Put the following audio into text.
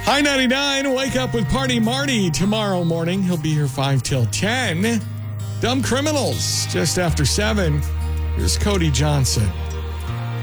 High 99, wake up with Party Marty tomorrow morning. He'll be here 5 till 10. Dumb Criminals, just after 7. Here's Cody Johnson.